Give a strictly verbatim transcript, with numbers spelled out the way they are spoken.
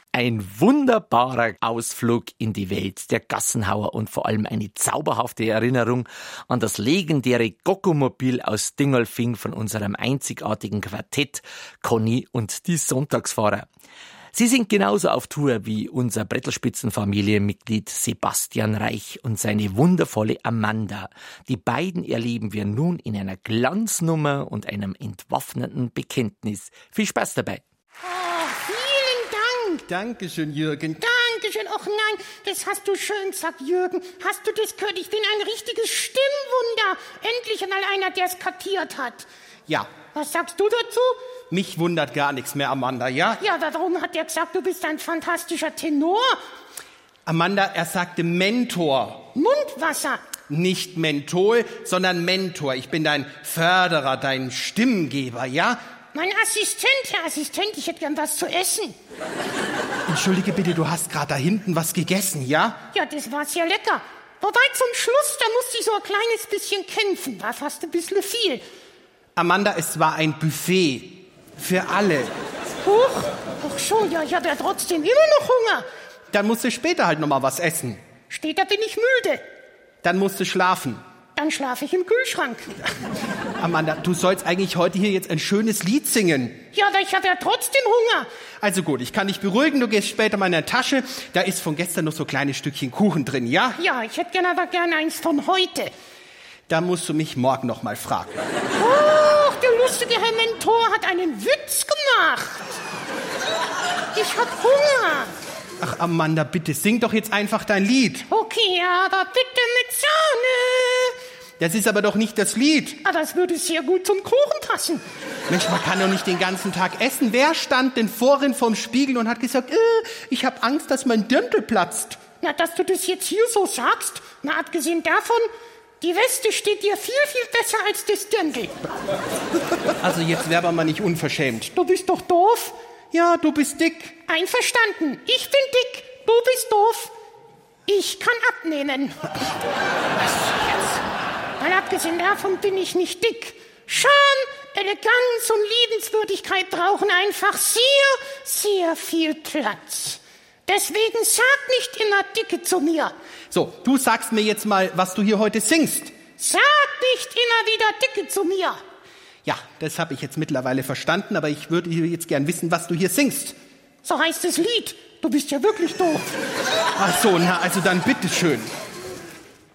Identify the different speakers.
Speaker 1: Ein wunderbarer Ausflug in die Welt der Gassenhauer und vor allem eine zauberhafte Erinnerung an das legendäre Goggomobil aus Dingolfing von unserem einzigartigen Quartett Conny und die Sonntagsfahrer. Sie sind genauso auf Tour wie unser Brettelspitzenfamilienmitglied Sebastian Reich und seine wundervolle Amanda. Die beiden erleben wir nun in einer Glanznummer und einem entwaffnenden Bekenntnis. Viel Spaß dabei.
Speaker 2: Oh, vielen Dank.
Speaker 3: Dankeschön, Jürgen.
Speaker 2: Dankeschön. Och nein, das hast du schön gesagt, Jürgen. Hast du das gehört? Ich bin ein richtiges Stimmwunder. Endlich einmal einer, der es kapiert hat.
Speaker 3: Ja.
Speaker 2: Was sagst du dazu?
Speaker 3: Mich wundert gar nichts mehr, Amanda, ja?
Speaker 2: Ja, warum hat er gesagt, du bist ein fantastischer Tenor?
Speaker 3: Amanda, er sagte Mentor.
Speaker 2: Mundwasser.
Speaker 3: Nicht Menthol, sondern Mentor. Ich bin dein Förderer, dein Stimmgeber, ja?
Speaker 2: Mein Assistent, Herr Assistent, ich hätte gern was zu essen.
Speaker 3: Entschuldige bitte, du hast gerade da hinten was gegessen, ja?
Speaker 2: Ja, das war sehr lecker. Wobei zum Schluss, da musste ich so ein kleines bisschen kämpfen. War fast ein bisschen viel.
Speaker 3: Amanda, es war ein Buffet. Für alle.
Speaker 2: Huch, ach so, ja, ich habe ja trotzdem immer noch Hunger.
Speaker 3: Dann musst du später halt noch mal was essen.
Speaker 2: Später bin ich müde.
Speaker 3: Dann musst du schlafen.
Speaker 2: Dann schlafe ich im Kühlschrank.
Speaker 3: Amanda, du sollst eigentlich heute hier jetzt ein schönes Lied singen.
Speaker 2: Ja, aber ich habe ja trotzdem Hunger.
Speaker 3: Also gut, ich kann dich beruhigen, du gehst später mal in deine Tasche. Da ist von gestern noch so ein kleines Stückchen Kuchen drin, ja?
Speaker 2: Ja, ich hätte gern aber gern eins von heute.
Speaker 3: Da musst du mich morgen noch mal fragen.
Speaker 2: Oh, der lustige Herr Mentor hat einen Witz gemacht. Ich hab Hunger.
Speaker 3: Ach, Amanda, bitte, sing doch jetzt einfach dein Lied.
Speaker 2: Okay, aber bitte mit Sahne.
Speaker 3: Das ist aber doch nicht das Lied.
Speaker 2: Ah, das würde sehr gut zum Kuchen passen.
Speaker 3: Mensch, man kann doch nicht den ganzen Tag essen. Wer stand denn vorhin vorm Spiegel und hat gesagt, äh, ich habe Angst, dass mein Dirndl platzt?
Speaker 2: Na, dass du das jetzt hier so sagst, na, abgesehen davon, die Weste steht dir viel, viel besser als das Dirndl.
Speaker 3: Also jetzt wär aber mal nicht unverschämt.
Speaker 2: Du bist doch doof.
Speaker 3: Ja, du bist dick.
Speaker 2: Einverstanden. Ich bin dick, du bist doof. Ich kann abnehmen. Was jetzt? Mal abgesehen davon bin ich nicht dick. Charme, Eleganz und Liebenswürdigkeit brauchen einfach sehr, sehr viel Platz. Deswegen sag nicht immer Dicke zu mir.
Speaker 3: So, du sagst mir jetzt mal, was du hier heute singst.
Speaker 2: Sag nicht immer wieder Dicke zu mir.
Speaker 3: Ja, das habe ich jetzt mittlerweile verstanden, aber ich würde jetzt gern wissen, was du hier singst.
Speaker 2: So heißt das Lied. Du bist ja wirklich doof.
Speaker 3: Ach so, na, also dann bitteschön.